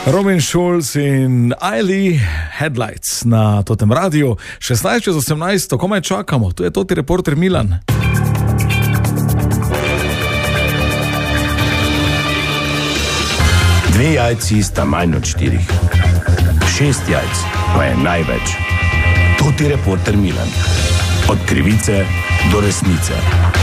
Robin Schulz in Eiley Headlights na Totem radiju. 16:18, to komaj čakamo. Tu je toti reporter Milan. Dve jajci sta manj od 4. 6 jajc pa je največ. Toti reporter Milan. Od krivice do resnice.